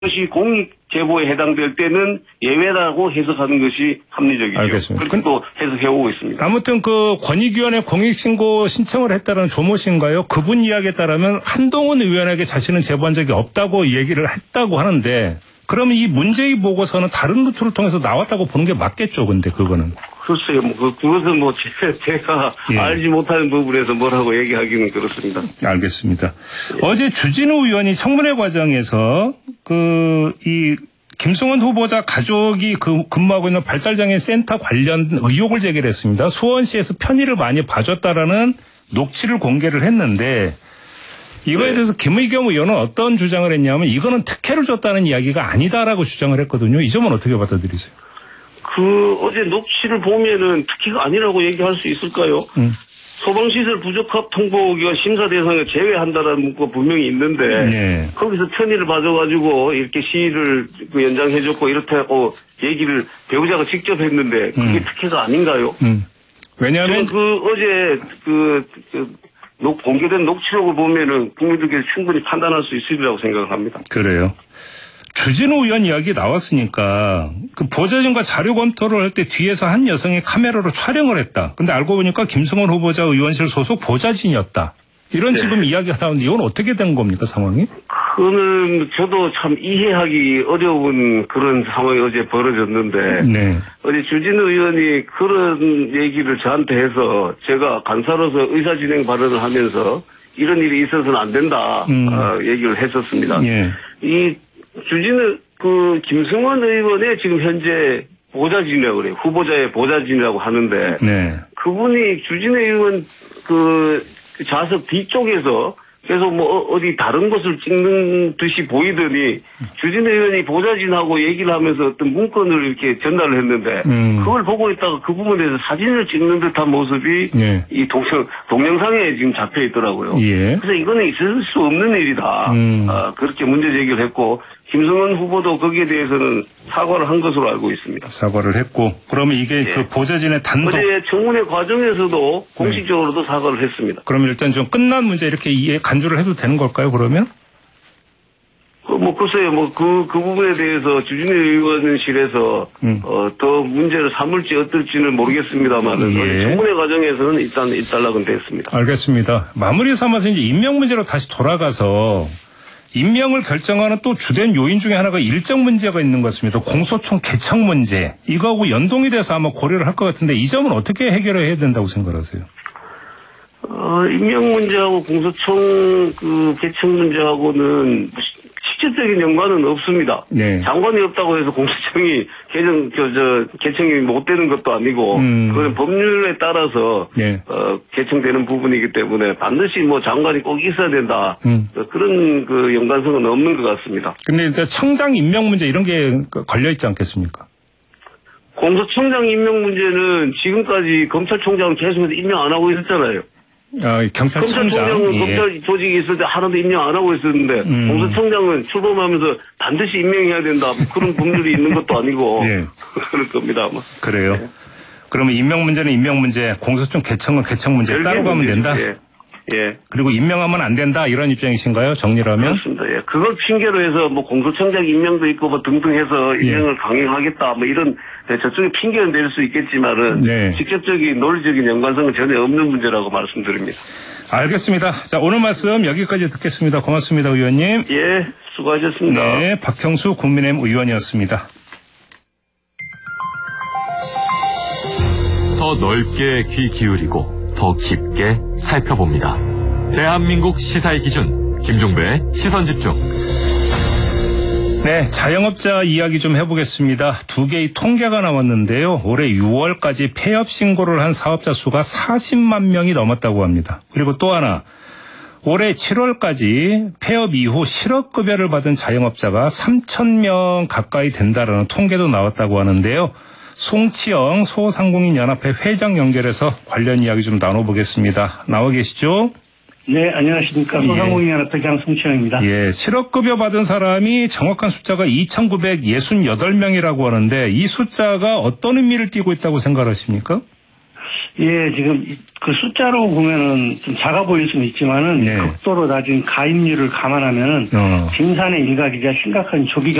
것이 공익 제보에 해당될 때는 예외라고 해석하는 것이 합리적이죠. 알겠습니다. 그렇게 또 해석해오고 있습니다. 아무튼 그 권익위원회 공익신고 신청을 했다는 조모 씨인가요? 그분 이야기에 따르면 한동훈 의원에게 자신은 제보한 적이 없다고 얘기를 했다고 하는데 그러면 이 문제의 보고서는 다른 루트를 통해서 나왔다고 보는 게 맞겠죠, 근데 그거는. 글쎄요, 그것은 제가 예. 알지 못하는 부분에서 뭐라고 얘기하기는 그렇습니다. 알겠습니다. 예. 어제 주진우 의원이 청문회 과정에서 이 김승원 후보자 가족이 근무하고 있는 발달장애 센터 관련 의혹을 제기를 했습니다. 수원시에서 편의를 많이 봐줬다라는 녹취를 공개를 했는데 이거에 대해서 김의겸 의원은 어떤 주장을 했냐면 이거는 특혜를 줬다는 이야기가 아니다라고 주장을 했거든요. 이 점은 어떻게 받아들이세요? 어제 녹취를 보면은 특혜가 아니라고 얘기할 수 있을까요? 소방시설 부적합 통보기관 심사 대상을 제외한다라는 문구가 분명히 있는데 네. 거기서 편의를 봐줘가지고 이렇게 시일을 연장해줬고 이렇다고 얘기를 배우자가 직접 했는데 그게 특혜가 아닌가요? 왜냐하면 어제 공개된 녹취록을 보면은 국민들께서 충분히 판단할 수 있으리라고 생각을 합니다. 그래요. 주진우 의원 이야기 나왔으니까 그 보좌진과 자료 검토를 할 때 뒤에서 한 여성이 카메라로 촬영을 했다. 근데 알고 보니까 김승원 후보자 의원실 소속 보좌진이었다. 이런 네. 지금 이야기가 나오는데 이건 어떻게 된 겁니까, 상황이? 그거는 저도 참 이해하기 어려운 그런 상황이 어제 벌어졌는데 네. 어제 주진우 의원이 그런 얘기를 저한테 해서 제가 간사로서 의사진행 발언을 하면서 이런 일이 있어서는 안 된다 얘기를 했었습니다. 네. 이 주진우 김승원 의원의 지금 현재 보좌진이라고 그래요. 후보자의 보좌진이라고 하는데 네. 그분이 주진우 의원 좌석 뒤쪽에서 계속 어디 다른 것을 찍는 듯이 보이더니 주진우 의원이 보좌진하고 얘기를 하면서 어떤 문건을 이렇게 전달을 했는데 그걸 보고 있다가 그 부분에서 사진을 찍는 듯한 모습이 네. 이 동영상에 지금 잡혀 있더라고요. 예. 그래서 이거는 있을 수 없는 일이다. 그렇게 문제 제기를 했고 김승원 후보도 거기에 대해서는 사과를 한 것으로 알고 있습니다. 사과를 했고 그러면 이게 그 보좌진의 단독 어제 청문회 과정에서도 공식적으로도 사과를 했습니다. 그러면 일단 좀 끝난 문제 이렇게 간주를 해도 되는 걸까요, 그러면? 글쎄요, 그 부분에 대해서 주진우 의원실에서, 더 문제를 삼을지 어떨지는 모르겠습니다만은, 예. 청문회 과정에서는 일단 입단락은 됐습니다. 알겠습니다. 마무리 삼아서 이제 임명 문제로 다시 돌아가서, 임명을 결정하는 또 주된 요인 중에 하나가 일정 문제가 있는 것 같습니다. 공소청 개청 문제. 이거하고 연동이 돼서 아마 고려를 할 것 같은데, 이 점은 어떻게 해결해야 된다고 생각하세요? 임명 문제하고 공소청 개청 문제하고는 직접적인 연관은 없습니다. 네. 장관이 없다고 해서 공소청이 개청이 못 되는 것도 아니고, 그건 법률에 따라서, 네. 개청되는 부분이기 때문에 반드시 장관이 꼭 있어야 된다. 그런 연관성은 없는 것 같습니다. 근데 이제 청장 임명 문제 이런 게 걸려있지 않겠습니까? 공소청장 임명 문제는 지금까지 검찰총장은 계속해서 임명 안 하고 있었잖아요. 경찰청장. 검찰 조직이 있을 때 하나도 임명 안 하고 있었는데 공소청장은 출범하면서 반드시 임명해야 된다. 그런 법률이 있는 것도 아니고 네. 그럴 겁니다. 아마. 그래요. 네. 그러면 임명 문제는 임명 문제, 공소청 개청은 개청 문제 따로 가면 된다. 예. 그리고 임명하면 안 된다 이런 입장이신가요? 정리를 하면? 그렇습니다. 예. 그걸 핑계로 해서 공소청장 임명도 있고 등등 해서 임명을 강행하겠다 이런 저쪽에 핑계는 낼 수 있겠지만은 네. 직접적인 논리적인 연관성은 전혀 없는 문제라고 말씀드립니다. 알겠습니다. 자, 오늘 말씀 여기까지 듣겠습니다. 고맙습니다, 의원님. 예, 수고하셨습니다. 네, 박형수 국민의힘 의원이었습니다. 더 넓게 귀 기울이고 더 깊게 살펴봅니다. 대한민국 시사의 기준 김종배의 시선집중. 네, 자영업자 이야기 좀 해보겠습니다. 두 개의 통계가 나왔는데요. 올해 6월까지 폐업 신고를 한 사업자 수가 40만 명이 넘었다고 합니다. 그리고 또 하나, 올해 7월까지 폐업 이후 실업급여를 받은 자영업자가 3,000명 가까이 된다라는 통계도 나왔다고 하는데요. 송치영 소상공인연합회 회장 연결해서 관련 이야기 좀 나눠보겠습니다. 나와 계시죠? 네, 안녕하십니까. 소상공인연합회장 송치영입니다. 예, 실업급여 받은 사람이 정확한 숫자가 2,968명이라고 하는데 이 숫자가 어떤 의미를 띠고 있다고 생각하십니까? 예, 지금 그 숫자로 보면은 좀 작아 보일 수는 있지만은 네. 극도로 낮은 가입률을 감안하면은 진산의 일각이자 심각한 조기